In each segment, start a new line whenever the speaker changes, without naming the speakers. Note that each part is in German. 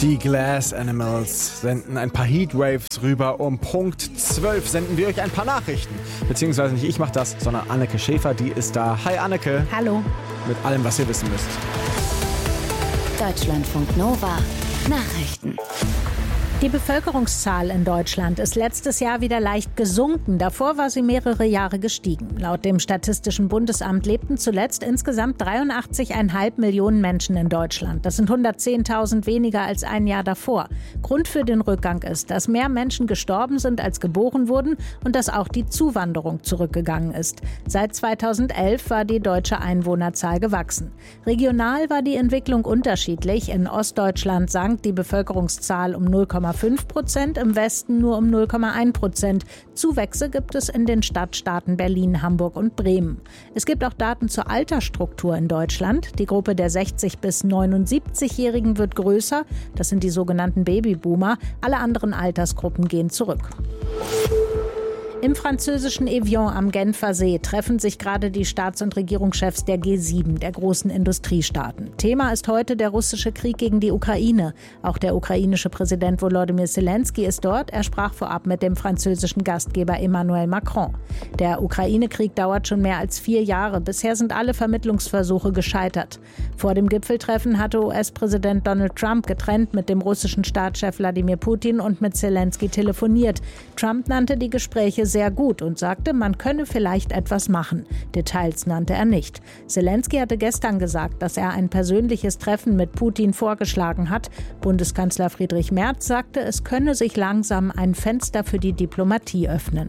Die Glass Animals senden ein paar Heatwaves rüber. Um Punkt 12 senden wir euch ein paar Nachrichten. Beziehungsweise nicht ich mache das, sondern Anneke Schäfer, die ist da. Hi Anneke.
Hallo.
Mit allem, was ihr wissen müsst.
Deutschlandfunk Nova. Nachrichten.
Die Bevölkerungszahl in Deutschland ist letztes Jahr wieder leicht gesunken. Davor war sie mehrere Jahre gestiegen. Laut dem Statistischen Bundesamt lebten zuletzt insgesamt 83,5 Millionen Menschen in Deutschland. Das sind 110.000 weniger als ein Jahr davor. Grund für den Rückgang ist, dass mehr Menschen gestorben sind, als geboren wurden und dass auch die Zuwanderung zurückgegangen ist. Seit 2011 war die deutsche Einwohnerzahl gewachsen. Regional war die Entwicklung unterschiedlich. In Ostdeutschland sank die Bevölkerungszahl um 0,5%, im Westen nur um 0,1%. Zuwächse gibt es in den Stadtstaaten Berlin, Hamburg und Bremen. Es gibt auch Daten zur Altersstruktur in Deutschland. Die Gruppe der 60- bis 79-Jährigen wird größer. Das sind die sogenannten Babyboomer. Alle anderen Altersgruppen gehen zurück. Im französischen Evian am Genfer See treffen sich gerade die Staats- und Regierungschefs der G7, der großen Industriestaaten. Thema ist heute der russische Krieg gegen die Ukraine. Auch der ukrainische Präsident Volodymyr Zelensky ist dort. Er sprach vorab mit dem französischen Gastgeber Emmanuel Macron. Der Ukraine-Krieg dauert schon mehr als 4 Jahre. Bisher sind alle Vermittlungsversuche gescheitert. Vor dem Gipfeltreffen hatte US-Präsident Donald Trump getrennt mit dem russischen Staatschef Wladimir Putin und mit Zelensky telefoniert. Trump nannte die Gespräche sehr gut und sagte, man könne vielleicht etwas machen. Details nannte er nicht. Zelensky hatte gestern gesagt, dass er ein persönliches Treffen mit Putin vorgeschlagen hat. Bundeskanzler Friedrich Merz sagte, es könne sich langsam ein Fenster für die Diplomatie öffnen.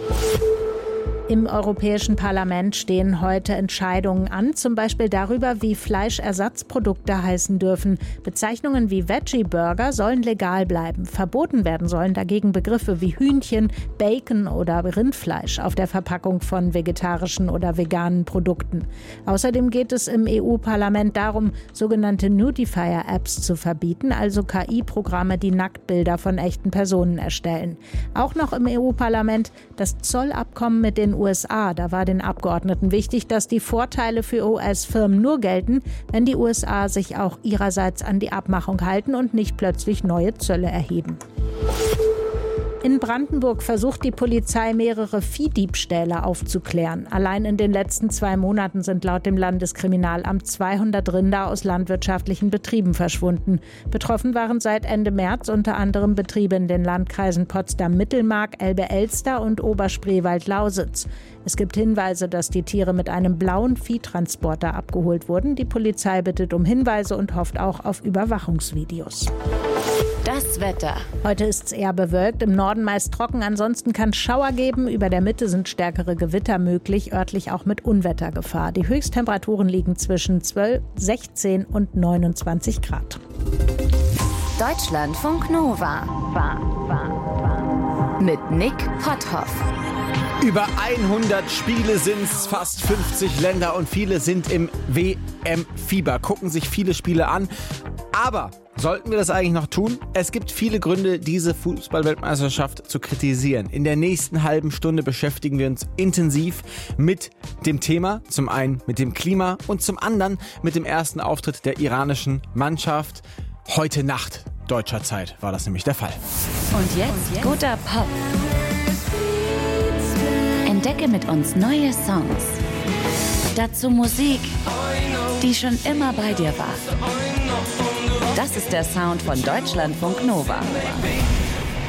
Im Europäischen Parlament stehen heute Entscheidungen an, zum Beispiel darüber, wie Fleischersatzprodukte heißen dürfen. Bezeichnungen wie Veggie-Burger sollen legal bleiben. Verboten werden sollen dagegen Begriffe wie Hühnchen, Bacon oder Rindfleisch auf der Verpackung von vegetarischen oder veganen Produkten. Außerdem geht es im EU-Parlament darum, sogenannte Nudifier-Apps zu verbieten, also KI-Programme, die Nacktbilder von echten Personen erstellen. Auch noch im EU-Parlament das Zollabkommen mit den USA. Da war den Abgeordneten wichtig, dass die Vorteile für US-Firmen nur gelten, wenn die USA sich auch ihrerseits an die Abmachung halten und nicht plötzlich neue Zölle erheben. In Brandenburg versucht die Polizei, mehrere Viehdiebstähle aufzuklären. Allein in den letzten 2 Monaten sind laut dem Landeskriminalamt 200 Rinder aus landwirtschaftlichen Betrieben verschwunden. Betroffen waren seit Ende März unter anderem Betriebe in den Landkreisen Potsdam-Mittelmark, Elbe-Elster und Oberspreewald-Lausitz. Es gibt Hinweise, dass die Tiere mit einem blauen Viehtransporter abgeholt wurden. Die Polizei bittet um Hinweise und hofft auch auf Überwachungsvideos.
Das Wetter.
Heute ist es eher bewölkt, im Norden meist trocken, ansonsten kann es Schauer geben. Über der Mitte sind stärkere Gewitter möglich, örtlich auch mit Unwettergefahr. Die Höchsttemperaturen liegen zwischen 12, 16 und 29 Grad.
Deutschlandfunk Nova. Mit Nick Potthoff.
Über 100 Spiele sind's, fast 50 Länder und viele sind im WM-Fieber. Gucken sich viele Spiele an. Aber sollten wir das eigentlich noch tun? Es gibt viele Gründe, diese Fußball-Weltmeisterschaft zu kritisieren. In der nächsten halben Stunde beschäftigen wir uns intensiv mit dem Thema. Zum einen mit dem Klima und zum anderen mit dem ersten Auftritt der iranischen Mannschaft. Heute Nacht deutscher Zeit war das nämlich der Fall.
Und jetzt guter Pop. Entdecke mit uns neue Songs. Dazu Musik, die schon immer bei dir war. Das ist der Sound von Deutschlandfunk Nova.